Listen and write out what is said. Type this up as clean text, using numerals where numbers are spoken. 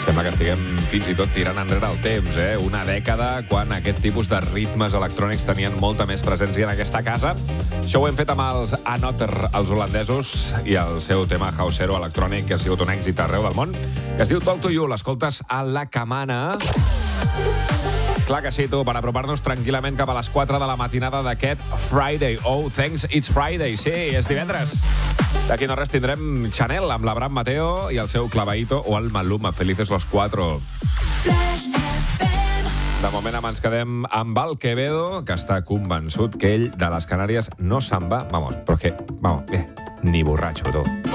Sembla que estiguem fins i tot tirant enrere el temps, Una dècada quan aquest tipus de ritmes electrònics tenien molta més presència en aquesta casa. Això ho hem fet amb els Anotter, els holandesos, i el seu tema houseero electrònic, que ha sigut un èxit arreu del món, que es diu Talk to You. L'escoltes a la Camana. Clar que sí, tu, per apropar-nos tranquil·lament cap a les 4 de la matinada d'aquest Friday. Oh, thanks, it's Friday. Sí, és divendres. D'aquí no res tindrem Chanel amb l'Abraham Mateo i el seu Clavaito o el Maluma. Felices los 4. De moment ens quedem amb el Quevedo, que està convençut que ell de les Canàries no se'n va. Vamos, ni borratxo, tu.